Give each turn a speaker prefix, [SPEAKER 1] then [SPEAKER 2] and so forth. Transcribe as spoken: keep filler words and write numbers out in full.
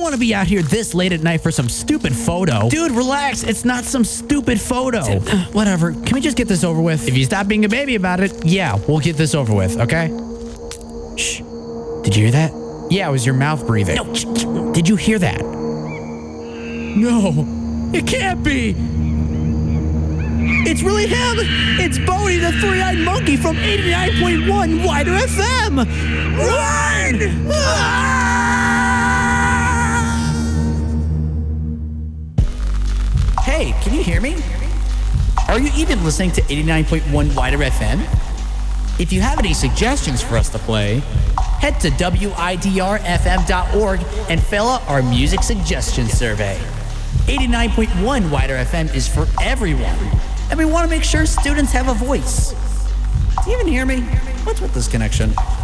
[SPEAKER 1] don't want to be out here this late at night for some stupid photo. Dude, relax. It's not some stupid photo. Whatever. Can we just get this over with? If you stop being a baby about it, yeah, we'll get this over with, okay? Shh. Did you hear that? Yeah, it was your mouth breathing. No. Did you hear that? No. It can't be. It's really him. It's Bodie, the three-eyed monkey from eighty-nine point one Wider F M. Run! Ah! Hey, can you hear me? Are you even listening to eighty-nine point one Wider F M? If you have any suggestions for us to play, head to W I D R F M dot org and fill out our music suggestion survey. eighty-nine point one Wider F M is for everyone, and we want to make sure students have a voice. Do you even hear me? What's with this connection?